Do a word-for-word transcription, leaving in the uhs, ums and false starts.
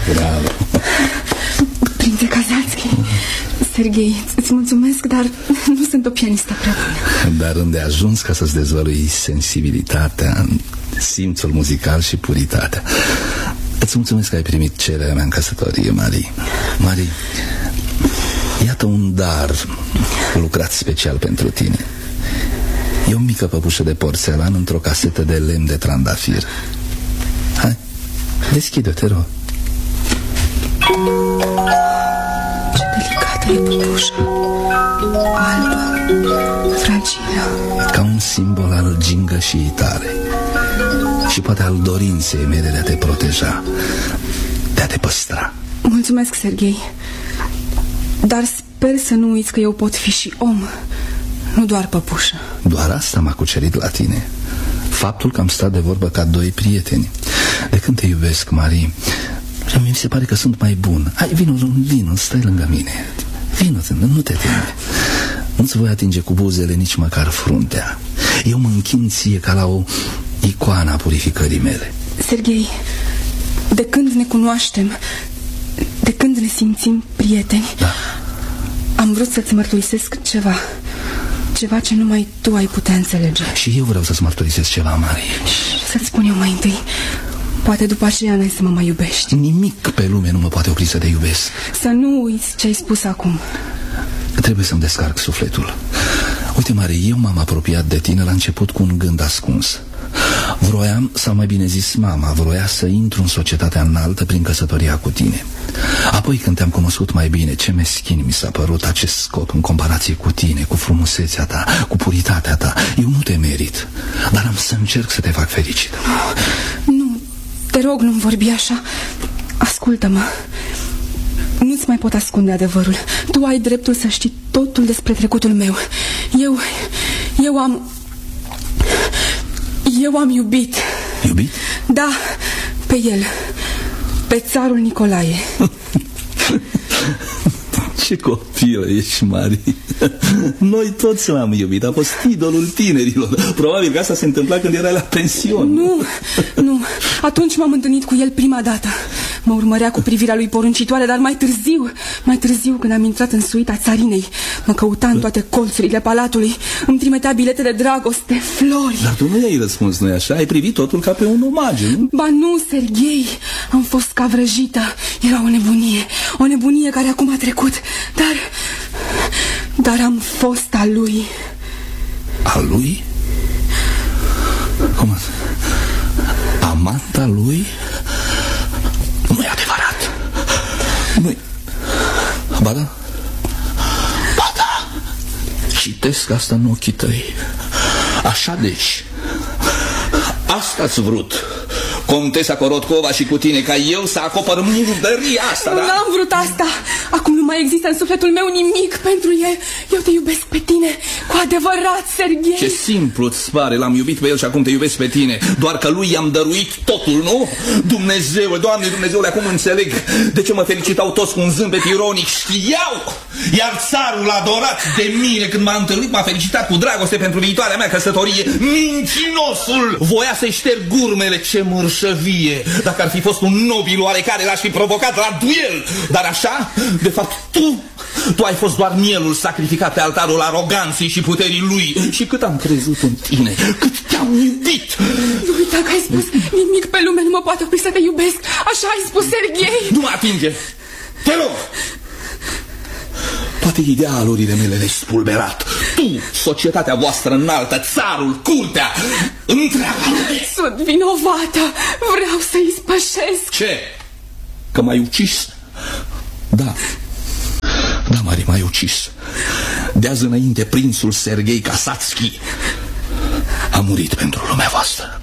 Bravo. Prințe Kazatski, Serghei, îți mulțumesc, dar nu sunt o pianistă prea bună. Dar îndeajuns ca să-ți dezvălui sensibilitatea, simțul muzical și puritatea. Îți mulțumesc că ai primit cererea mea în căsătorie, Marie. Marie, iată un dar lucrat special pentru tine. E o mică păpușă de porțelan într-o casetă de lemn de trandafir. Hai, deschide-o, te rog. Ce delicată e păpușa. Albă, fragilă. Ca un simbol al gingășii tale și poate al dorinței mele de a te proteja, de a te păstra. Mulțumesc, Serghei. Dar sper să nu uiți că eu pot fi și om, nu doar păpușă. Doar asta m-a cucerit la tine. Faptul că am stat de vorbă ca doi prieteni. De când te iubesc, Marie, mi se pare că sunt mai bun. Hai, vino, vino, stai lângă mine. Vino, nu te teme. Nu-ți voi atinge cu buzele nici măcar fruntea. Eu mă închin ție ca la o icoană a purificării mele. Serghei, de când ne cunoaștem, de când ne simțim prieteni, da. Am vrut să-ți mărturisesc ceva. Ceva ce numai tu ai putea înțelege. Și eu vreau să-ți mărturisesc ceva, Marie. Să-ți spun eu mai întâi. Poate după aceea n-ai să mă mai iubești. Nimic pe lume nu mă poate opri să te iubesc. Să nu uiți ce ai spus acum. Trebuie să-mi descarc sufletul. Uite, Marie, eu m-am apropiat de tine la început cu un gând ascuns. Vroiam, sau mai bine zis mama, vroia să intru în societatea înaltă prin căsătoria cu tine. Apoi când te-am cunoscut mai bine, ce meschin mi s-a părut acest scop în comparație cu tine, cu frumusețea ta, cu puritatea ta. Eu nu te merit, dar am să încerc să te fac fericit. Nu, te rog, nu-mi vorbi așa. Ascultă-mă. Nu-ți mai pot ascunde adevărul. Tu ai dreptul să știi totul despre trecutul meu. Eu, eu am... Eu am iubit. Iubit? Da, pe el. Pe țarul Nicolae. Ce copilă ești, Marie. Noi toți l-am iubit. A fost idolul tinerilor. Probabil că asta se întâmpla când era la pension. Nu, nu. Atunci m-am întâlnit cu el prima dată. Mă urmărea cu privirea lui poruncitoare, dar mai târziu, mai târziu, când am intrat în suita țarinei, mă căuta în toate colțurile palatului, îmi trimitea bilete de dragoste, flori. Dar tu nu i-ai răspuns, nu-i așa? Ai privit totul ca pe un omagiu, nu? Ba nu, Serghei, am fost ca vrăjită. Era o nebunie, o nebunie care acum a trecut. Dar, dar am fost a lui. A lui? Cum? Amanta lui? Nu e adevărat. Nu-i... Ba da? Ba da. Citesc asta în ochii tăi. Așa deci. Asta-ți vrut, Comtesa Korotkova, și cu tine, ca eu să acopăr murdăria asta, da? N-am vrut asta. Acum nu mai există în sufletul meu nimic pentru el. Eu te iubesc pe tine cu adevărat, Serghei. Ce simplu îți pare, l-am iubit pe el și acum te iubesc pe tine. Doar că lui i-am dăruit totul, nu? Dumnezeu, Doamne Dumnezeule, acum înțeleg de ce mă felicitau toți cu un zâmbet ironic. Știau! Iar țarul adorat de mine, când m-a întâlnit, m-a felicitat cu dragoste pentru viitoarea mea căsătorie. Mincinosul voia să-i șterg gurmele. Ce mărșăvie! Dacă ar fi fost un nobil oarecare, l-aș fi provocat la duel. Dar așa, de fapt, tu Tu ai fost doar mielul sacrificat pe altarul aroganței și puterii lui. Și cât am crezut în tine, cât te-am iubit. Nu uita că ai spus, nimic pe lume nu mă poate opri să te iubesc. Așa ai spus, Serghei. Nu mă atinge, te rog. Toate idealurile mele le-ai spulberat. Tu, societatea voastră înaltă, țarul, curtea, întreaga lume. Sunt vinovată. Vreau să-i spășesc. Ce? Că m-ai ucis? Da. Da, Marie, m-ai ucis. De azi înainte, prințul Serghei Kazatski a murit pentru lumea voastră.